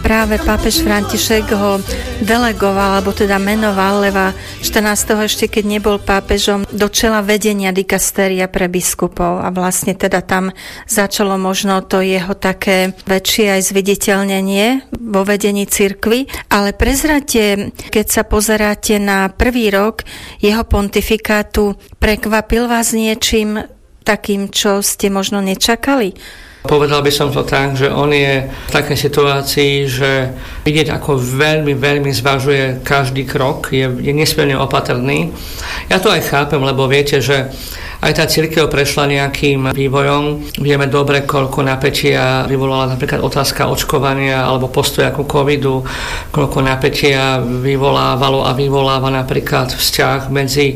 Práve pápež František ho delegoval, alebo teda menoval Leva 14. ešte keď nebol pápežom, do čela vedenia dikastéria pre biskupov a vlastne teda tam začalo možno to jeho také väčšie aj zviditeľnenie vo vedení cirkvi, ale prezrate, keď sa pozeráte na prvý rok jeho pontifikátu, prekvapil vás niečím takým, čo ste možno nečakali? Povedal by som to tak, že on je v takej situácii, že vidieť, ako veľmi, veľmi zvažuje každý krok, je nesmierne opatrný. Ja to aj chápem, lebo viete, že aj tá cirkev prešla nejakým vývojom. Vieme dobre, koľko napätia vyvolala napríklad otázka očkovania alebo postoja ku covidu, koľko napätia vyvolávalo a vyvoláva napríklad vzťah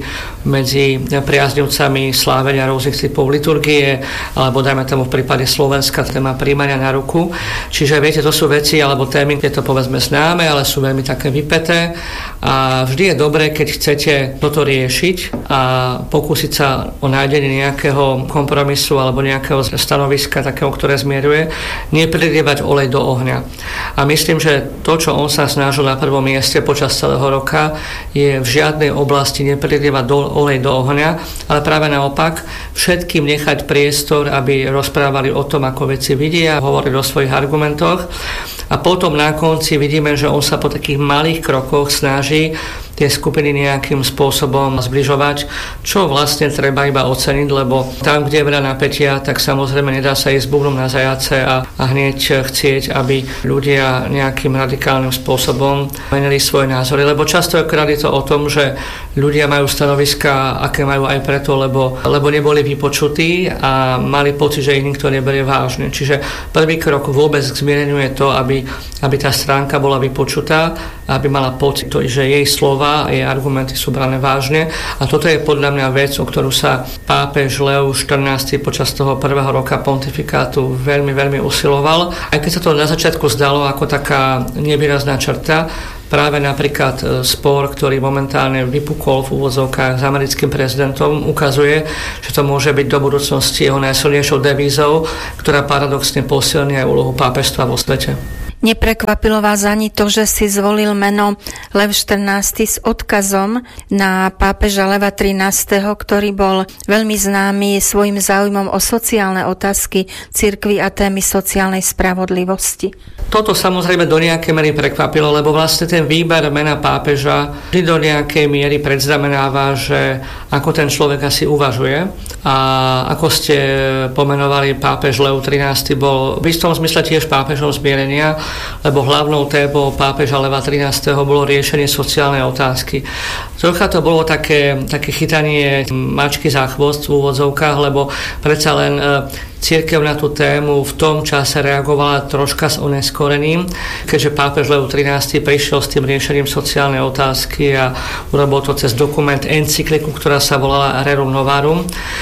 medzi priaznivcami slávenia rôznych typov liturgie, alebo dajme tomu v prípade Slovenska téma príjmania na ruku. Čiže viete, to sú veci alebo témy, kde to povedzme známe, ale sú veľmi také vypäté a vždy je dobré, keď chcete toto riešiť a pokúsiť sa o nájdenie nejakého kompromisu alebo nejakého stanoviska, takého, ktoré zmieruje, neprilievať olej do ohňa. A myslím, že to, čo on sa snažil na prvom mieste počas celého roka, je v žiadnej oblasti neprilievať olej do ohňa, ale práve naopak všetkým nechať priestor, aby rozprávali o tom, ako veci vidia, hovorili o svojich argumentoch. A potom na konci vidíme, že on sa po takých malých krokoch snaží tie skupiny nejakým spôsobom zbližovať, čo vlastne treba iba oceniť, lebo tam, kde je veľa napätia, tak samozrejme nedá sa ísť bubnom na zajace a hneď chcieť, aby ľudia nejakým radikálnym spôsobom menili svoje názory, lebo častokrát je to o tom, že ľudia majú stanoviska, aké majú aj preto, lebo neboli vypočutí a mali pocit, že ich nikto neberie vážne. Čiže prvý krok vôbec k zmiereniu je to, aby tá stránka bola vypočutá, aby mala pocit, že jej slova a jej argumenty sú brané vážne. A toto je podľa mňa vec, o ktorú sa pápež Leo 14. počas toho prvého roka pontifikátu veľmi, veľmi usiloval. Aj keď sa to na začiatku zdalo ako taká nevýrazná črta, práve napríklad spor, ktorý momentálne vypukol v úvodzovkách s americkým prezidentom, ukazuje, že to môže byť do budúcnosti jeho najsilnejšou devízou, ktorá paradoxne posilní aj úlohu pápežstva vo svete. Neprekvapilo vás ani to, že si zvolil meno Lev 14. s odkazom na pápeža Leva 13., ktorý bol veľmi známy svojim záujmom o sociálne otázky cirkvi a témy sociálnej spravodlivosti? Toto samozrejme do nejakej miery prekvapilo, lebo vlastne ten výber mena pápeža vždy do nejakej miery predznamenáva, že ako ten človek asi uvažuje. A ako ste pomenovali, pápež Leo 13. bol v istom zmysle tiež pápežom zmierenia, lebo hlavnou témou pápeža Leva 13. bolo riešenie sociálnej otázky. Trocha to bolo také chytanie mačky za chvost v úvodzovkách, lebo predsa len cirkev na tú tému v tom čase reagovala troška s oneskorením, keďže pápež Leo 13. prišiel s tým riešením sociálnej otázky a urobil to cez dokument encykliku, ktorá sa volala Rerum Novarum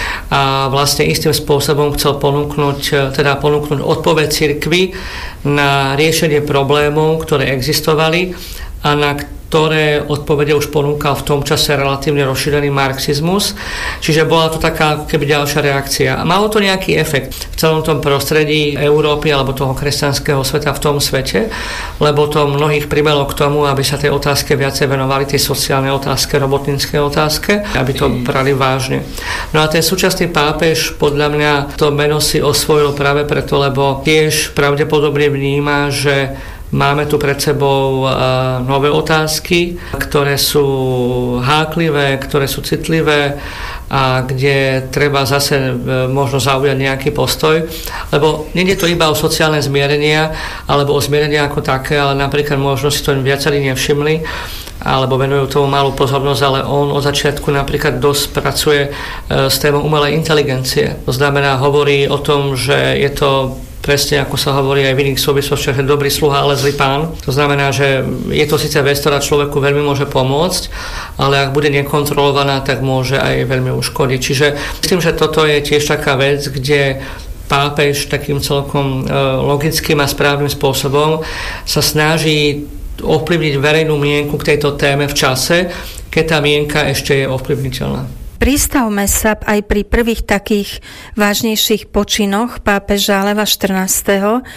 a vlastne istým spôsobom chcel ponúknuť odpoveď cirkvi na riešenie problémov, ktoré existovali a na ktoré odpovede už ponúkal v tom čase relatívne rozšírený marxizmus. Čiže bola to taká keby ďalšia reakcia. A malo to nejaký efekt v celom tom prostredí Európy alebo toho kresťanského sveta v tom svete, lebo to mnohých primelo k tomu, aby sa tej otázke viacej venovali, tej sociálnej otázke, robotníckej otázke, aby to brali vážne. No a ten súčasný pápež podľa mňa to meno si osvojil práve preto, lebo tiež pravdepodobne vníma, že máme tu pred sebou nové otázky, ktoré sú háklivé, ktoré sú citlivé a kde treba zase možno zaujať nejaký postoj, lebo nie je to iba o sociálne zmierenia alebo o zmierenia ako také, ale napríklad možno si to viacerí nevšimli alebo venujú tomu malú pozornosť, ale on od začiatku napríklad dosť pracuje s témou umelej inteligencie. To znamená, hovorí o tom, že je to presne ako sa hovorí aj v iných súvislostiach, že dobrý sluha, ale zlý pán. To znamená, že je to síce vec, ktorá človeku veľmi môže pomôcť, ale ak bude nekontrolovaná, tak môže aj veľmi uškodiť. Čiže myslím, že toto je tiež taká vec, kde pápež takým celkom logickým a správnym spôsobom sa snaží ovplyvniť verejnú mienku k tejto téme v čase, keď tá mienka ešte je ovplyvniteľná. Pristavme sa aj pri prvých takých vážnejších počinoch pápeža Leva 14.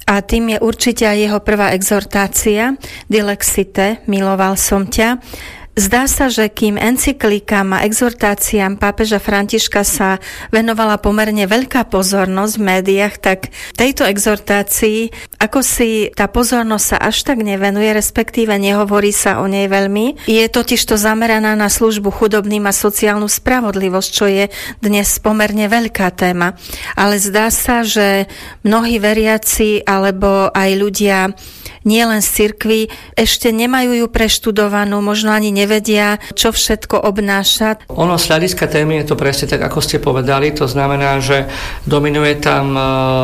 a tým je určite aj jeho prvá exhortácia Dilexite, miloval som ťa. Zdá sa, že kým encyklikám a exhortáciám pápeža Františka sa venovala pomerne veľká pozornosť v médiách, tak tejto exhortácii ako si tá pozornosť sa až tak nevenuje, respektíve nehovorí sa o nej veľmi. Je totiž to zameraná na službu chudobným a sociálnu spravodlivosť, čo je dnes pomerne veľká téma. Ale zdá sa, že mnohí veriaci alebo aj ľudia nielen z cirkvi ešte nemajú ju preštudovanú, možno ani nevedia, čo všetko obnáša. Ono z hľadiska témy je to presne tak, ako ste povedali. To znamená, že dominuje tam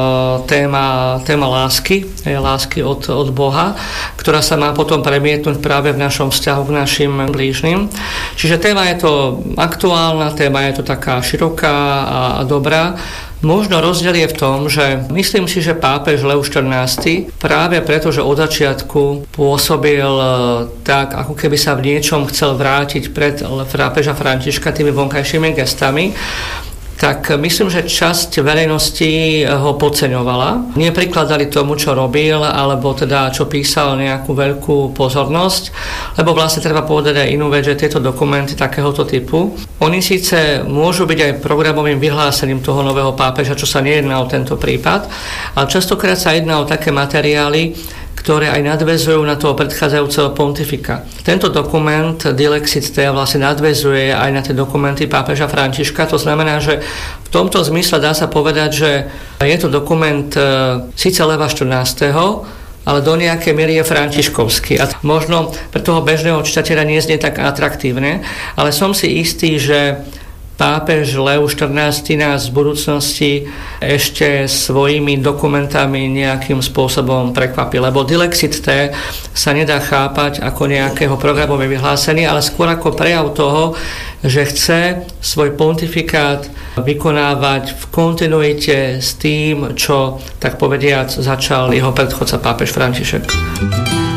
téma lásky od Boha, ktorá sa má potom premietnúť práve v našom vzťahu k našim blížnym. Čiže téma je to aktuálna, téma je to taká široká a dobrá. Možno rozdiel je v tom, že myslím si, že pápež Leo XIV práve preto, že od začiatku pôsobil tak, ako keby sa v niečom chcel vrátiť pred pápeža Františka tými vonkajšími gestami, tak myslím, že časť verejnosti ho podceňovala. Neprikladali tomu, čo robil, alebo teda čo písal nejakú veľkú pozornosť, lebo vlastne treba povedať aj inú vec, že tieto dokumenty takéhoto typu, oni síce môžu byť aj programovým vyhlásením toho nového pápeža, čo sa nejedná o tento prípad, ale častokrát sa jedná o také materiály, ktoré aj nadväzujú na toho predchádzajúceho pontifika. Tento dokument Dilexite vlastne nadväzuje aj na tie dokumenty pápeža Františka. To znamená, že v tomto zmysle dá sa povedať, že je to dokument síce Leva XIV., ale do nejakej miery je františkovský. A možno pre toho bežného čitateľa nie znie tak atraktívne, ale som si istý, že pápež Leo XIV nás v budúcnosti ešte svojimi dokumentami nejakým spôsobom prekvapí, lebo Dilexite sa nedá chápať ako nejakého programové vyhlásenie, ale skôr ako prejav toho, že chce svoj pontifikát vykonávať v kontinuite s tým, čo, tak povediac, začal jeho predchodca pápež František.